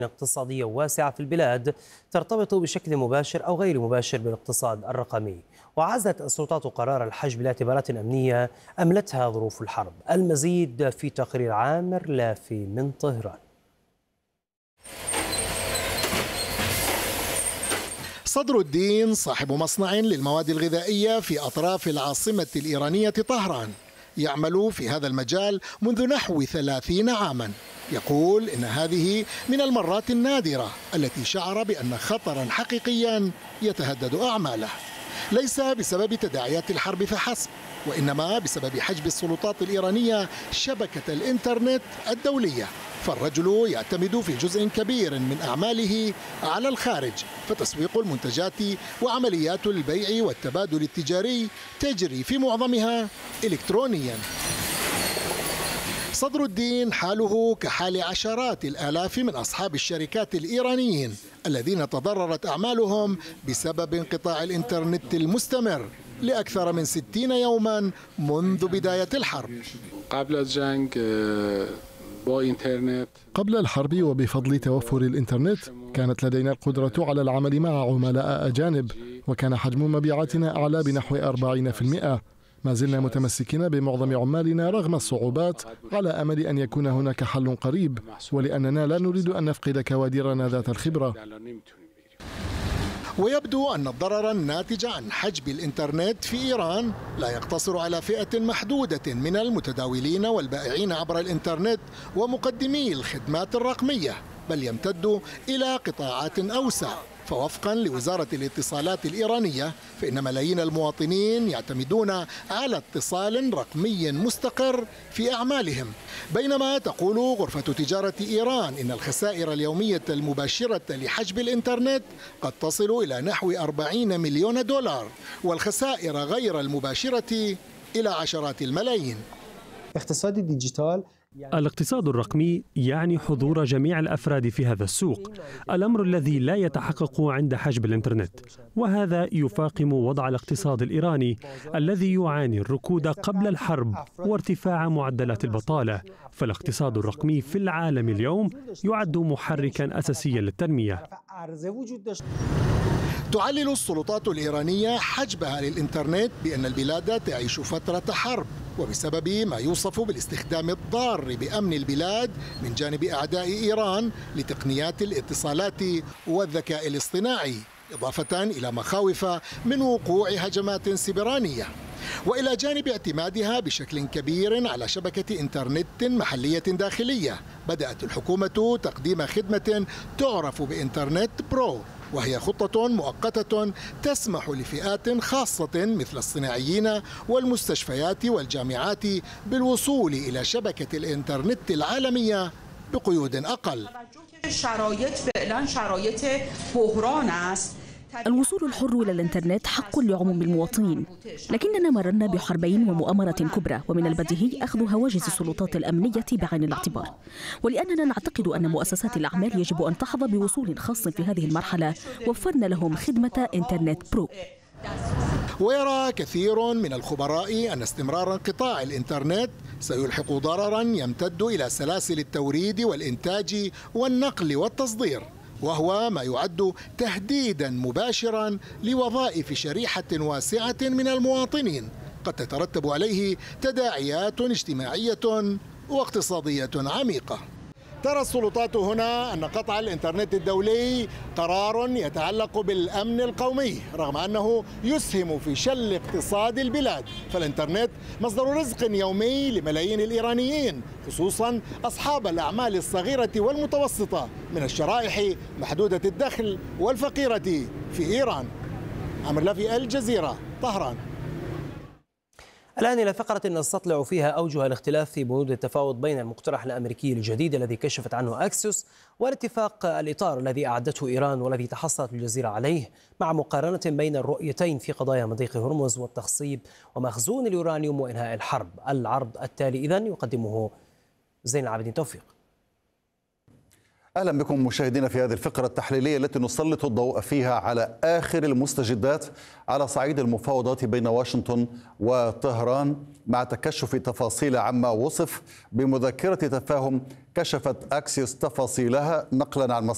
اقتصادية واسعة في البلاد ترتبط بشكل مباشر أو غير مباشر بالاقتصاد الرقمي. وعزت السلطات قرار الحجب لاعتبارات أمنية أملتها ظروف الحرب. المزيد في تقرير عامر لافي من طهران. صدر الدين صاحب مصنع للمواد الغذائية في أطراف العاصمة الإيرانية طهران، يعمل في هذا المجال منذ نحو 30 عاما. يقول إن هذه من المرات النادرة التي شعر بأن خطرا حقيقيا يتهدد أعماله، ليس بسبب تداعيات الحرب فحسب، وإنما بسبب حجب السلطات الإيرانية شبكة الإنترنت الدولية. فالرجل يعتمد في جزء كبير من أعماله على الخارج، فتسويق المنتجات وعمليات البيع والتبادل التجاري تجري في معظمها إلكترونيا. صدر الدين حاله كحال عشرات الآلاف من أصحاب الشركات الإيرانيين الذين تضررت أعمالهم بسبب انقطاع الإنترنت المستمر لأكثر من 60 يوما منذ بداية الحرب. قبل الحرب وبفضل توفر الإنترنت كانت لدينا القدرة على العمل مع عملاء أجانب، وكان حجم مبيعاتنا أعلى بنحو 40%. ما زلنا متمسكين بمعظم عمالنا رغم الصعوبات، على أمل أن يكون هناك حل قريب، ولأننا لا نريد أن نفقد كوادرنا ذات الخبرة. ويبدو أن الضرر الناتج عن حجب الإنترنت في إيران لا يقتصر على فئة محدودة من المتداولين والبائعين عبر الإنترنت ومقدمي الخدمات الرقمية، بل يمتد إلى قطاعات أوسع. فوفقا لوزارة الاتصالات الإيرانية فإن ملايين المواطنين يعتمدون على اتصال رقمي مستقر في أعمالهم، بينما تقول غرفة تجارة إيران إن الخسائر اليومية المباشرة لحجب الإنترنت قد تصل إلى نحو 40 مليون دولار، والخسائر غير المباشرة إلى عشرات الملايين. اقتصاد الديجيتال الاقتصاد الرقمي يعني حضور جميع الأفراد في هذا السوق، الأمر الذي لا يتحقق عند حجب الإنترنت، وهذا يفاقم وضع الاقتصاد الإيراني الذي يعاني الركود قبل الحرب وارتفاع معدلات البطالة. فالاقتصاد الرقمي في العالم اليوم يعد محركا أساسيا للتنمية. تعلل السلطات الإيرانية حجبها للإنترنت بأن البلاد تعيش فترة حرب، وبسبب ما يوصف بالاستخدام الضار بأمن البلاد من جانب أعداء إيران لتقنيات الاتصالات والذكاء الاصطناعي، إضافة إلى مخاوف من وقوع هجمات سبرانية، وإلى جانب اعتمادها بشكل كبير على شبكة إنترنت محلية داخلية. بدأت الحكومة تقديم خدمة تعرف بإنترنت برو، وهي خطة مؤقتة تسمح لفئات خاصة مثل الصناعيين والمستشفيات والجامعات بالوصول إلى شبكة الإنترنت العالمية بقيود أقل. الوصول الحر إلى الإنترنت حق لعموم المواطنين، لكننا مررنا بحربين ومؤامرة كبرى، ومن البديهي أخذ هواجس السلطات الأمنية بعين الاعتبار، ولأننا نعتقد أن مؤسسات الأعمال يجب أن تحظى بوصول خاص في هذه المرحلة، وفرنا لهم خدمة إنترنت برو. ويرى كثير من الخبراء أن استمرار انقطاع الإنترنت سيلحق ضررا يمتد إلى سلاسل التوريد والإنتاج والنقل والتصدير، وهو ما يعد تهديدا مباشرا لوظائف شريحة واسعة من المواطنين قد تترتب عليه تداعيات اجتماعية واقتصادية عميقة. ترى السلطات هنا أن قطع الإنترنت الدولي قرار يتعلق بالأمن القومي، رغم أنه يسهم في شل اقتصاد البلاد، فالإنترنت مصدر رزق يومي لملايين الإيرانيين، خصوصا أصحاب الأعمال الصغيرة والمتوسطة من الشرائح محدودة الدخل والفقيرة في إيران. عامر لافي، الجزيرة، طهران. الآن إلى فقرة نستطلع فيها أوجه الاختلاف في بنود التفاوض بين المقترح الأمريكي الجديد الذي كشفت عنه أكسيوس والاتفاق الإطار الذي أعدته إيران والذي تحصلت الجزيرة عليه، مع مقارنة بين الرؤيتين في قضايا مضيق هرمز والتخصيب ومخزون اليورانيوم وإنهاء الحرب. العرض التالي إذن يقدمه زين العابدين توفيق. أهلا بكم مشاهدينا في هذه الفقرة التحليلية التي نسلط الضوء فيها على آخر المستجدات على صعيد المفاوضات بين واشنطن وطهران، مع تكشف تفاصيل عما وصف بمذكرة تفاهم كشفت أكسيوس تفاصيلها نقلا عن